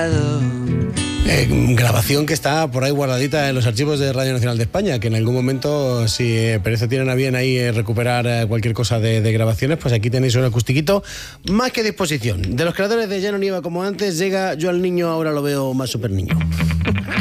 Grabación que está por ahí guardadita en los archivos de Radio Nacional de España, que en algún momento, si Pereza tienen a bien ahí recuperar cualquier cosa de grabaciones, pues aquí tenéis un acustiquito más que a disposición. De los creadores de Ya no nieva como antes, llega Yo al niño ahora lo veo más super niño.